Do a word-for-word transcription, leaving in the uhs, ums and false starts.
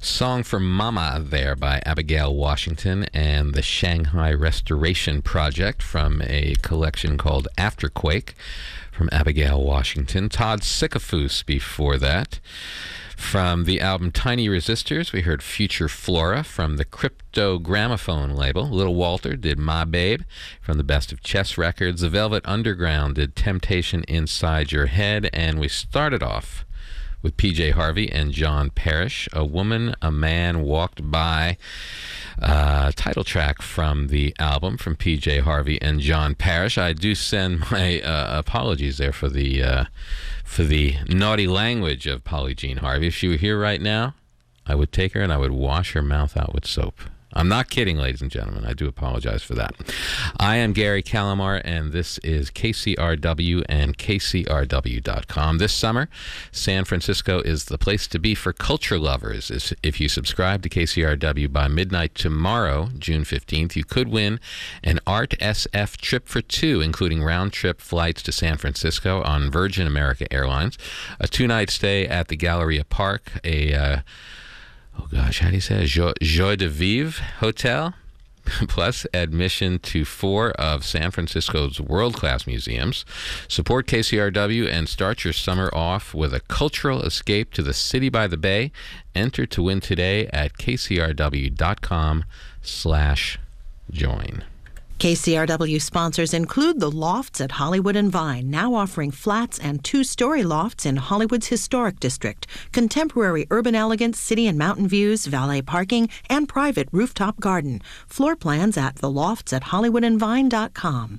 Song for Mama there by Abigail Washington and the Shanghai Restoration Project from a collection called Afterquake from Abigail Washington. Todd Sickafoose before that. From the album Tiny Resistors, we heard Future Flora from the Crypto Gramophone label. Little Walter did My Babe from the Best of Chess Records. The Velvet Underground did Temptation Inside Your Head. And we started off with P J Harvey and John Parrish, A Woman, a Man Walked By. Uh, title track from the album from P J Harvey and John Parrish. I do send my uh, apologies there for the uh, for the naughty language of Polly Jean Harvey. If she were here right now, I would take her and I would wash her mouth out with soap. I'm not kidding, ladies and gentlemen. I do apologize for that. I am Gary Calamar, and this is K C R W and K C R W dot com. This summer, San Francisco is the place to be for culture lovers. If you subscribe to K C R W by midnight tomorrow, June fifteenth, you could win an Art S F trip for two, including round-trip flights to San Francisco on Virgin America Airlines, a two-night stay at the Galleria Park, a... Uh, Oh gosh, how do you say it? Joie, Joie de Vivre Hotel, plus admission to four of San Francisco's world-class museums. Support K C R W and start your summer off with a cultural escape to the city by the bay. Enter to win today at K C R W dot com slash join. K C R W sponsors include the Lofts at Hollywood and Vine, now offering flats and two-story lofts in Hollywood's historic district, contemporary urban elegance, city and mountain views, valet parking, and private rooftop garden. Floor plans at the lofts at Hollywood and Vine dot com.